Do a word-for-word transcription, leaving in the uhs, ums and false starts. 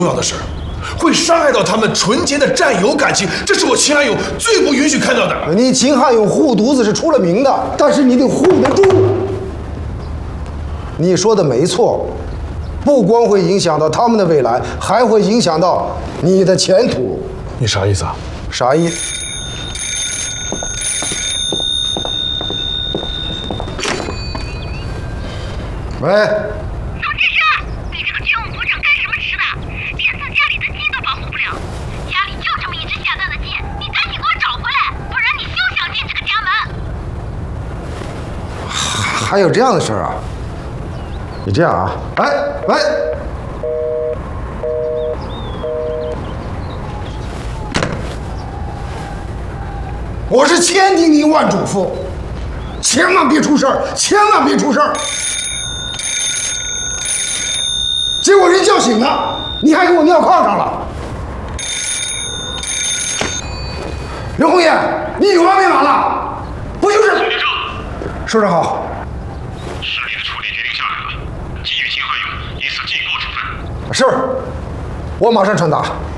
要的事儿，会伤害到他们纯洁的战友感情，这是我秦汉勇最不允许看到的。 你秦汉勇护犊子是出了名的，但是你得护得住。你说的没错，不光会影响到他们的未来，还会影响到你的前途。 你啥意思啊？ 啥意思？喂。 还有这样的事儿啊？你这样啊？哎喂，我是千叮咛万嘱咐，千万别出事儿，千万别出事儿。结果人叫醒了，你还给我尿炕上了。刘红叶，你有完没完了？不就是？首长好。 市里的处理决定下来了，给予秦汉勇以此记过处分。 是，我马上传达。